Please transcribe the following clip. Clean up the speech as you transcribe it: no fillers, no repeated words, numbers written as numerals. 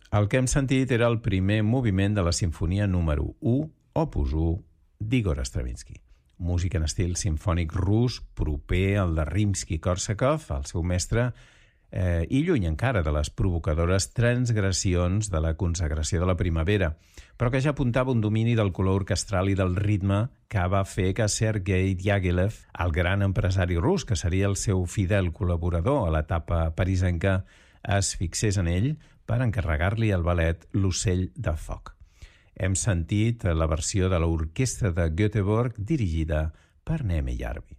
El que hem sentit era el primer moviment de la sinfonia número 1, opus 1, d'Igor Stravinsky. Música en estil simfònic rus, proper al de Rimsky-Korsakov, el seu mestre, i lluny encara de les provocadores transgressions de la consagració de la primavera, però que ja apuntava un domini del color orquestral i del ritme que va fer que Sergei Diaghilev, el gran empresari rus, que seria el seu fidel col·laborador a l'etapa parisenca, es fixés en ell per encarregar-li el ballet L'ocell de foc. Hem sentit la versió de l'orquestra de Göteborg dirigida per Neeme Järvi.